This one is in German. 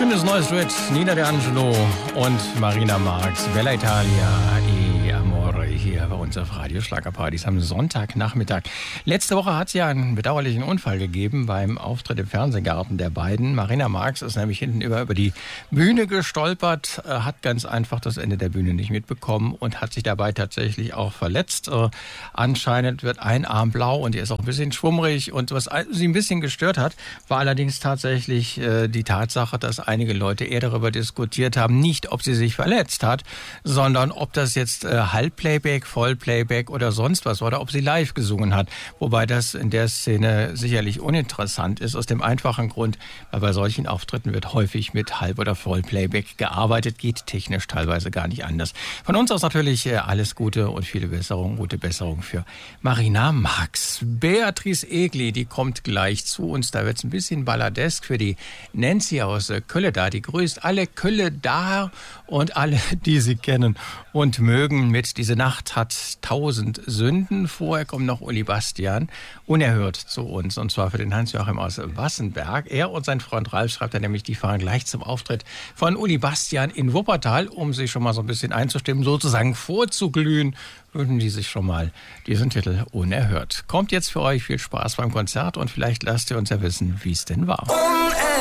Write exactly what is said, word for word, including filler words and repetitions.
Schönes neues Duett. Nina D'Angelo und Marina Marx. Bella Italia e Amore hier bei uns auf Radio Schlagerpartys am Sonntagnachmittag. Letzte Woche hat es ja einen bedauerlichen Unfall gegeben beim Auftritt im Fernsehgarten der beiden. Marina Marx ist nämlich hinten über, über die Bühne gestolpert, äh, hat ganz einfach das Ende der Bühne nicht mitbekommen und hat sich dabei tatsächlich auch verletzt. Äh, anscheinend wird ein Arm blau und er ist auch ein bisschen schwummrig. Und was sie ein bisschen gestört hat, war allerdings tatsächlich äh, die Tatsache, dass einige Leute eher darüber diskutiert haben, nicht ob sie sich verletzt hat, sondern ob das jetzt äh, Halbplayback, Vollplayback oder sonst was war, oder ob sie live gesungen hat. Wobei das in der Szene sicherlich uninteressant ist, aus dem einfachen Grund, weil bei solchen Auftritten wird häufig mit Halb- oder Vollplayback gearbeitet, geht technisch teilweise gar nicht anders. Von uns aus natürlich äh, alles Gute und viele Besserung, gute Besserung für Marina Marx. Beatrice Egli, die kommt gleich zu uns, da wird es ein bisschen balladesk für die Nancy aus äh, Kölle da. Die grüßt alle Kölle da und alle, die sie kennen und mögen mit Diese Nacht hat tausend Sünden. Vorher kommt noch Uli Bastian unerhört zu uns, und zwar für den Hans-Joachim aus Wassenberg. Er und sein Freund Ralf, schreibt er nämlich, die fahren gleich zum Auftritt von Uli Bastian in Wuppertal, um sich schon mal so ein bisschen einzustimmen, sozusagen vorzuglühen, würden die sich schon mal diesen Titel unerhört. Kommt jetzt für euch, viel Spaß beim Konzert und vielleicht lasst ihr uns ja wissen, wie es denn war.